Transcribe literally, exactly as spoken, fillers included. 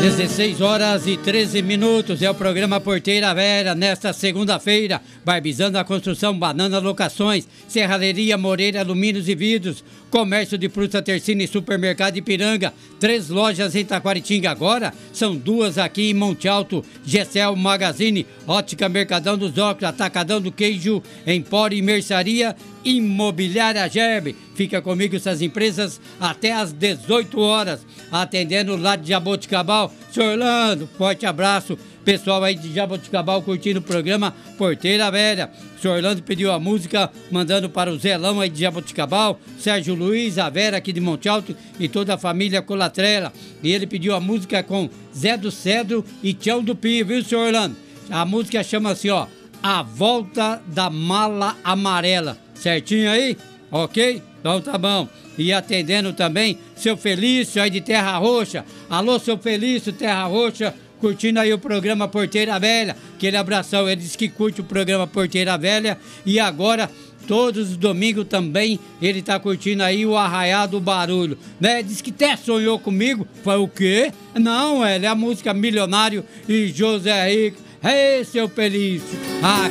dezesseis horas e treze minutos é o programa Porteira Velha nesta segunda-feira. Barbizando a Construção, Banana Locações, Serralheria Moreira Alumínios e Vidros, Comércio de Fruta Tercina e Supermercado Ipiranga. Três lojas em Taquaritinga agora, são duas aqui em Monte Alto. Gessel Magazine, Ótica Mercadão dos Óculos, Atacadão do Queijo, Empório e Mercearia, Imobiliária Gerbe. Fica comigo essas empresas até às dezoito horas, atendendo lá de Jaboticabal. Senhor Orlando, forte abraço. Pessoal aí de Jaboticabal curtindo o programa Porteira Velha. O senhor Orlando pediu a música, mandando para o Zelão aí de Jaboticabal, Sérgio Luiz, a Vera aqui de Monte Alto e toda a família Colatrela. E ele pediu a música com Zé do Cedro e Tião do Pio, viu, senhor Orlando? A música chama assim, ó, A Volta da Mala Amarela. Certinho aí? Ok? Então tá bom. E atendendo também seu Felício aí de Terra Roxa. Alô, seu Felício, Terra Roxa, curtindo aí o programa Porteira Velha. Aquele abração, ele disse que curte o programa Porteira Velha. E agora, todos os domingos também, ele tá curtindo aí o Arraiá do Barulho, né? Diz que até sonhou comigo. Foi o quê? Não, é, é a música Milionário e José Rico. Ei, seu Felício. Ah,